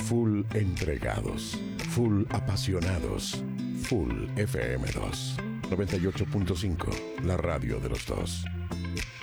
full entregados, full apasionados, full FM2, 98.5, la radio de los dos.